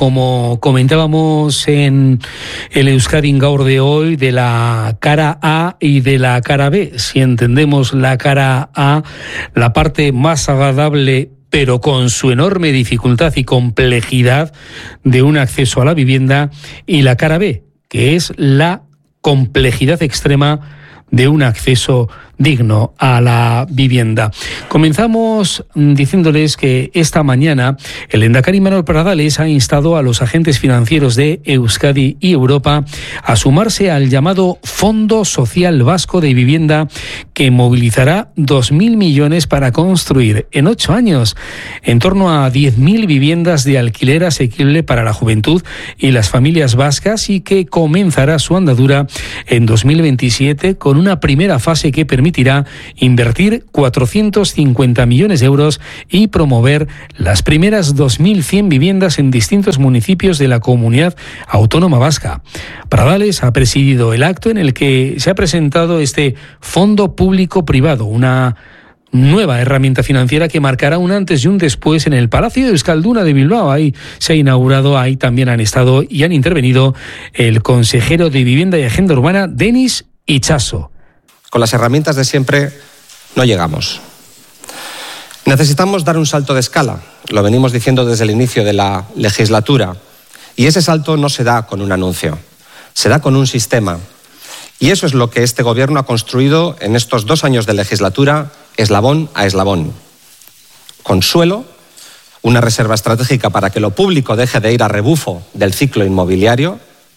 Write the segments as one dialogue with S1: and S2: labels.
S1: como comentábamos en el Euskadi Gaur de hoy, de la cara A y de la cara B. Si entendemos la cara A, la parte más agradable, pero con su enorme dificultad y complejidad de un acceso a la vivienda, y la cara B, que es la complejidad extrema de un acceso digno a la vivienda. Comenzamos diciéndoles que esta mañana el lehendakari Manuel Pradales ha instado a los agentes financieros de Euskadi y Europa a sumarse al llamado Fondo Social Vasco de Vivienda, que movilizará 2.000 millones para construir en 8 años en torno a 10.000 viviendas de alquiler asequible para la juventud y las familias vascas, y que comenzará su andadura en 2027 con una primera fase que permitirá invertir 450 millones de euros y promover las primeras 2.100 viviendas en distintos municipios de la comunidad autónoma vasca. Pradales ha presidido el acto en el que se ha presentado este fondo público-privado, una nueva herramienta financiera que marcará un antes y un después en el Palacio de Euskalduna de Bilbao. Ahí se ha inaugurado, ahí también han estado y han intervenido el consejero de Vivienda y Agenda Urbana, Denis Itxaso.
S2: Con las herramientas de siempre no llegamos. Necesitamos dar un salto de escala, lo venimos diciendo desde el inicio de la legislatura, y ese salto no se da con un anuncio, se da con un sistema. Y eso es lo que este gobierno ha construido en estos 2 años de legislatura, eslabón a eslabón. Consuelo, una reserva estratégica para que lo público deje de ir a rebufo del ciclo inmobiliario.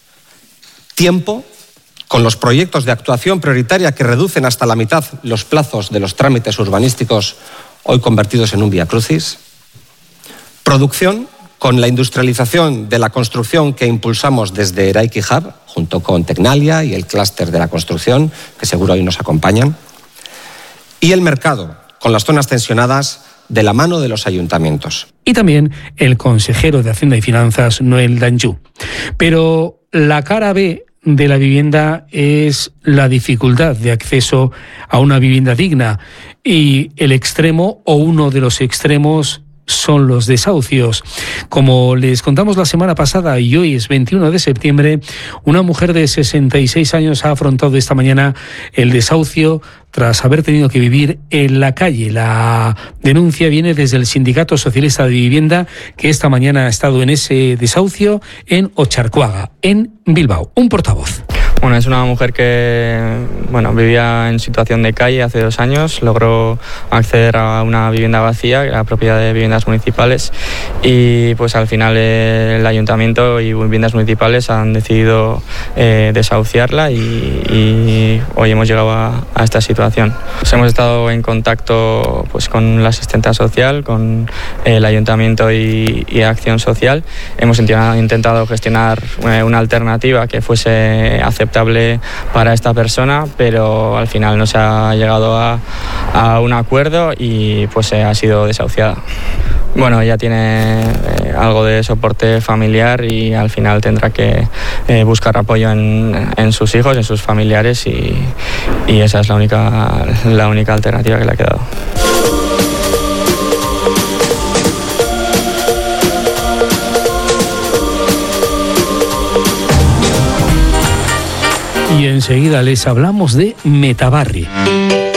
S2: Tiempo, con los proyectos de actuación prioritaria que reducen hasta la mitad los plazos de los trámites urbanísticos, hoy convertidos en un viacrucis. Producción, con la industrialización de la construcción que impulsamos desde Eraiki Hub, junto con Tecnalia y el clúster de la construcción, que seguro hoy nos acompañan. Y el mercado, con las zonas tensionadas de la mano de los ayuntamientos.
S1: Y también el consejero de Hacienda y Finanzas, Noel Danjou. Pero la cara B de la vivienda es la dificultad de acceso a una vivienda digna, y el extremo o uno de los extremos son los desahucios. Como les contamos la semana pasada, y hoy es 21 de septiembre, una mujer de 66 años ha afrontado esta mañana el desahucio tras haber tenido que vivir en la calle. La denuncia viene desde el Sindicato Socialista de Vivienda, que esta mañana ha estado en ese desahucio en Otxarkoaga, en Bilbao. Un portavoz.
S3: Bueno, es una mujer que vivía en situación de calle hace 2 años, logró acceder a una vivienda vacía, la propiedad de Viviendas Municipales, y pues al final el Ayuntamiento y Viviendas Municipales han decidido desahuciarla, y hoy hemos llegado a esta situación. Pues hemos estado en contacto pues con la asistenta social, con el Ayuntamiento y Acción Social. Hemos intentado gestionar una alternativa que fuese aceptable para esta persona, pero al final no se ha llegado a un acuerdo y pues ha sido desahuciada. Bueno, ella tiene algo de soporte familiar y al final tendrá que buscar apoyo en sus hijos, en sus familiares, y esa es la única alternativa que le ha quedado.
S1: Y enseguida les hablamos de Metabarri.